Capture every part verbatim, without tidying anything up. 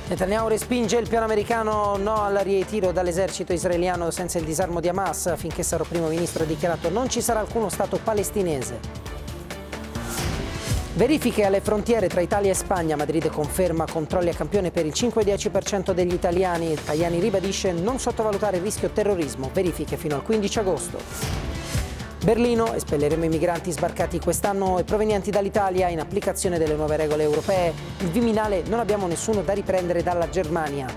Netanyahu respinge il piano americano, no al ritiro dall'esercito israeliano senza il disarmo di Hamas. Finché sarò primo ministro ha dichiarato non ci sarà alcuno Stato palestinese. Verifiche alle frontiere tra Italia e Spagna. Madrid conferma controlli a campione per il cinque dieci per cento degli italiani. Tajani ribadisce non sottovalutare il rischio terrorismo. Verifiche fino al quindici agosto. Berlino, espelleremo i migranti sbarcati quest'anno e provenienti dall'Italia in applicazione delle nuove regole europee. Il Viminale, non abbiamo nessuno da riprendere dalla Germania.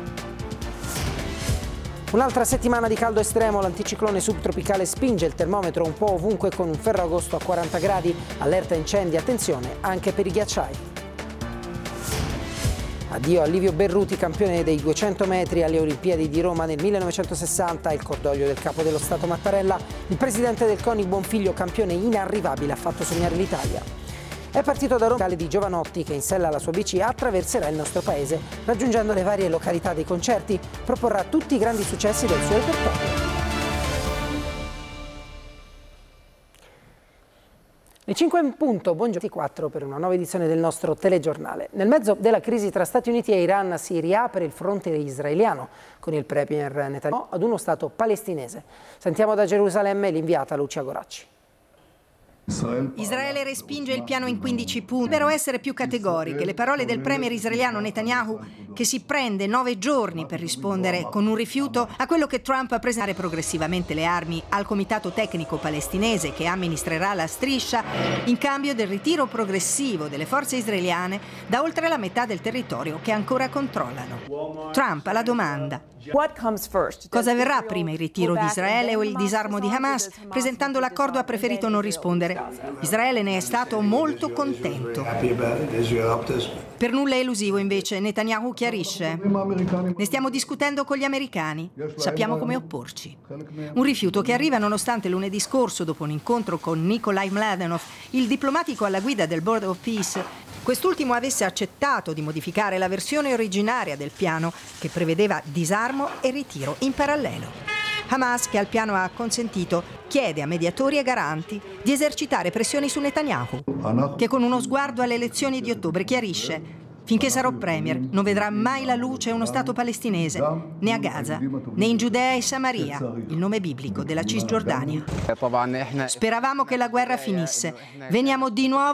Un'altra settimana di caldo estremo, l'anticiclone subtropicale spinge il termometro un po' ovunque con un ferragosto a quaranta gradi, allerta incendi, attenzione anche per i ghiacciai. Addio a Livio Berruti, campione dei duecento metri alle Olimpiadi di Roma nel millenovecentosessanta, il cordoglio del capo dello Stato Mattarella. Il presidente del CONI Bonfiglio, campione inarrivabile, ha fatto sognare l'Italia. È partito da Roma di Giovanotti, che in sella alla sua bici attraverserà il nostro paese, raggiungendo le varie località dei concerti, proporrà tutti i grandi successi del suo repertorio. Le cinque in punto, buongiorno quattro per una nuova edizione del nostro telegiornale. Nel mezzo della crisi tra Stati Uniti e Iran si riapre il fronte israeliano con il premier Netanyahu ad uno Stato palestinese. Sentiamo da Gerusalemme l'inviata Lucia Goracci. Israele respinge il piano in quindici punti. Però essere più categoriche le parole del premier israeliano Netanyahu, che si prende nove giorni per rispondere con un rifiuto a quello che Trump ha presentare progressivamente le armi al comitato tecnico palestinese che amministrerà la striscia in cambio del ritiro progressivo delle forze israeliane da oltre la metà del territorio che ancora controllano. Trump ha la domanda: cosa verrà prima, il ritiro di Israele o il disarmo di Hamas? Presentando l'accordo ha preferito non rispondere. Israele ne è stato molto contento. Per nulla elusivo invece Netanyahu chiarisce: ne stiamo discutendo con gli americani, sappiamo come opporci. Un rifiuto che arriva nonostante lunedì scorso, dopo un incontro con Nikolai Mladenov, il diplomatico alla guida del Board of Peace, quest'ultimo avesse accettato di modificare la versione originaria del piano che prevedeva disarmo e ritiro in parallelo. Hamas, che al piano ha acconsentito, chiede a mediatori e garanti di esercitare pressioni su Netanyahu, che con uno sguardo alle elezioni di ottobre chiarisce: finché sarò premier non vedrà mai la luce uno Stato palestinese, né a Gaza, né in Giudea e Samaria, il nome biblico della Cisgiordania. Speravamo che la guerra finisse, veniamo di nuovo